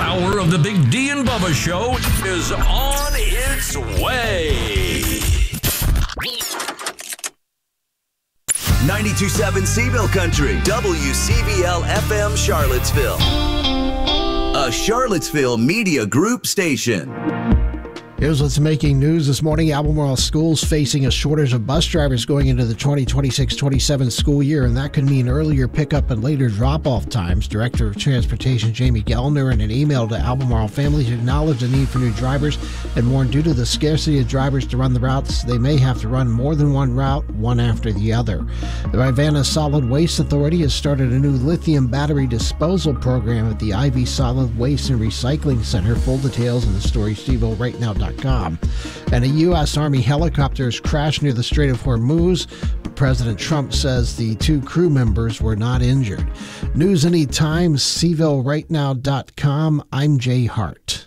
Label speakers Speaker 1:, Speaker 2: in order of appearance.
Speaker 1: hour of the Big D and Bubba Show is on its way.
Speaker 2: 92.7 Seville Country, WCVL FM Charlottesville. A Charlottesville Media Group station.
Speaker 3: Here's what's making news this morning. Albemarle schools facing a shortage of bus drivers going into the 2026-27 school year, and that could mean earlier pickup and later drop-off times. Director of Transportation Jamie Gellner, in an email to Albemarle families, acknowledged the need for new drivers and warned due to the scarcity of drivers to run the routes, they may have to run more than one route, one after the other. The Rivanna Solid Waste Authority has started a new lithium battery disposal program at the Ivy Solid Waste and Recycling Center. Full details in the story, StevilleRightNow.com. And a U.S. Army helicopter has crashed near the Strait of Hormuz, but President Trump says the two crew members were not injured. News anytime, StevilleRightNow.com. I'm Jay Hart.